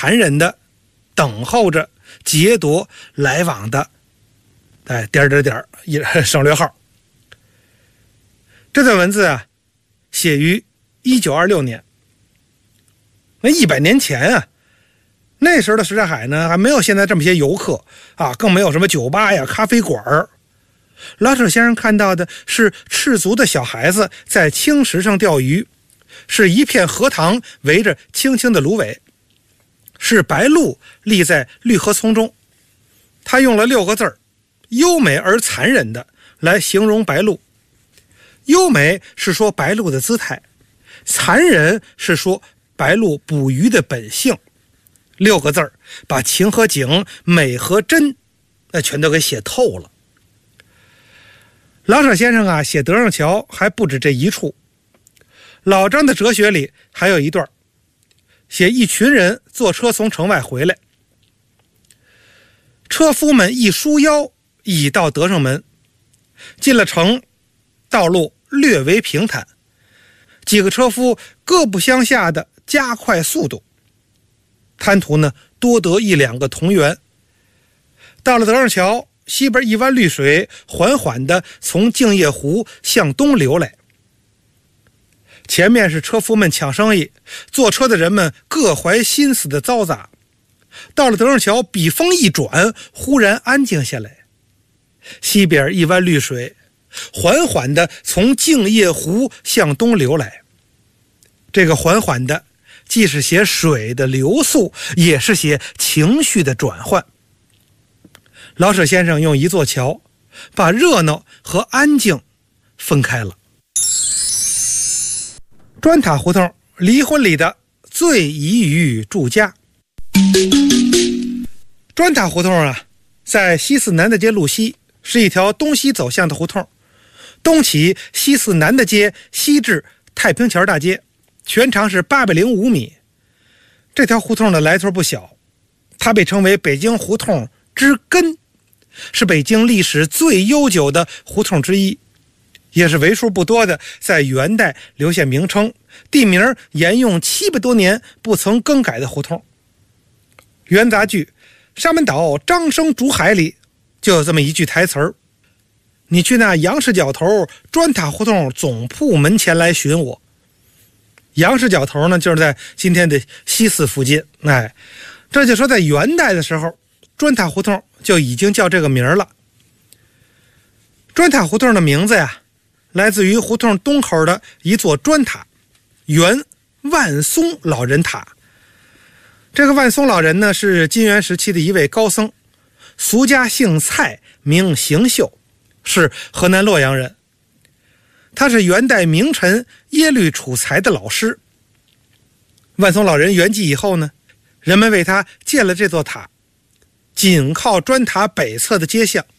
残忍的等候着劫夺来往的省略号。这段文字啊，写于1926年。那100年前啊，那时候的什刹海呢，还没有现在这么些游客啊，更没有什么酒吧呀、咖啡馆。老舍先生看到的是赤足的小孩子在青石上钓鱼，是一片荷塘围着青青的芦苇，是白鹭立在绿荷丛中。他用了6个字优美而残忍的来形容白鹭。优美是说白鹭的姿态，残忍是说白鹭捕鱼的本性。6个字把情和景、美和真全都给写透了。老舍先生啊，写德胜桥还不止这一处。老张的哲学里还有一段，写一群人坐车从城外回来，车夫们一束腰已到德胜门，进了城，道路略为平坦，几个车夫各不相下的加快速度，贪图呢多得1、2个同源。到了德胜桥西边，一湾绿水缓缓地从镜叶湖向东流来，前面是车夫们抢生意，坐车的人们各怀心思的嘈杂。到了德胜桥，笔锋一转，忽然安静下来，西边一湾绿水缓缓地从镜叶湖向东流来。这个缓缓的既是写水的流速，也是写情绪的转换。老舍先生用一座桥把热闹和安静分开了。砖塔胡同离婚里的最宜于住家。砖塔胡同啊，在西四南大街路西，是一条东西走向的胡同，东起西四南大街，西至太平桥大街，全长是805米。这条胡同的来头不小，它被称为北京胡同之根，是北京历史最悠久的胡同之一，也是为数不多的在元代留下名称、地名沿用700多年不曾更改的胡同。元杂剧《沙门岛张生竹海》里就有这么一句台词儿：你去那杨氏角头砖塔胡同总铺门前来寻我。杨氏角头呢，就是在今天的西四附近。这就说在元代的时候，砖塔胡同就已经叫这个名了。砖塔胡同的名字呀，来自于胡同东口的一座砖塔，原万松老人塔。这个万松老人呢，是金元时期的一位高僧，俗家姓蔡，名行秀，是河南洛阳人。他是元代名臣耶律楚材的老师。万松老人圆寂以后呢，人们为他建了这座塔，紧靠砖塔北侧的街巷，